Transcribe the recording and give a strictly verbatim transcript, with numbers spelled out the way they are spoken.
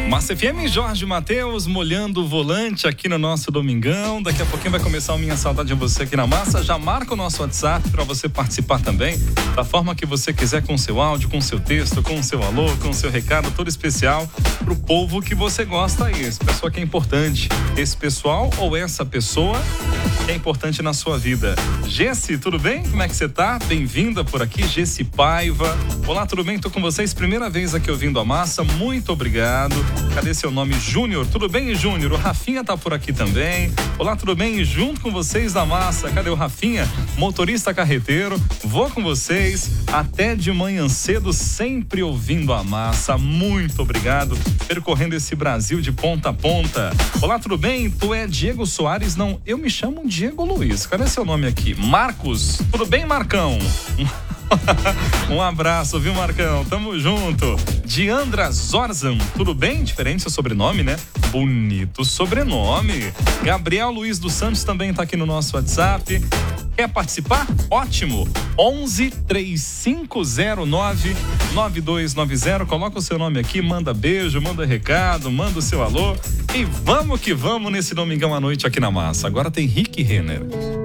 Massa F M, Jorge Mateus, molhando o volante aqui no nosso domingão. Daqui a pouquinho vai começar o Minha Saudade é Você aqui na Massa. Já marca o nosso WhatsApp para você participar também, da forma que você quiser, com seu áudio, com seu texto, com seu alô, com seu recado todo especial pro povo que você gosta aí. Esse pessoal que é importante. Esse pessoal ou essa pessoa que é importante na sua vida. Gessi, tudo bem? Como é que você tá? Bem-vinda por aqui, Gessi Paiva. Olá, tudo bem? Tô com vocês, primeira vez aqui ouvindo a Massa. Muito obrigado. Cadê seu nome? Júnior. Tudo bem, Júnior? O Rafinha tá por aqui também. Olá, tudo bem? Junto com vocês da Massa. Cadê o Rafinha? Motorista carreteiro. Vou com vocês até de manhã cedo, sempre ouvindo a Massa. Muito obrigado. Percorrendo esse Brasil de ponta a ponta. Olá, tudo bem? Tu é Diego Soares? Não, eu me chamo Diego Luiz. Cadê seu nome aqui? Marcos. Tudo bem, Marcão? Um abraço, viu, Marcão? Tamo junto. Diandra Zorzan, tudo bem? Diferente seu sobrenome, né? Bonito sobrenome. Gabriel Luiz dos Santos também tá aqui no nosso WhatsApp. Quer participar? Ótimo. onze, três cinco zero nove, nove dois nove zero. Coloca o seu nome aqui, manda beijo, manda recado, manda o seu alô. E vamos que vamos nesse domingão à noite aqui na Massa. Agora tem Rick Renner.